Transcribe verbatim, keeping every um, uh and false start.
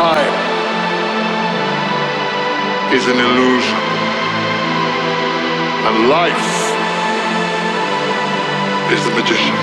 time is an illusion, and life is the magician.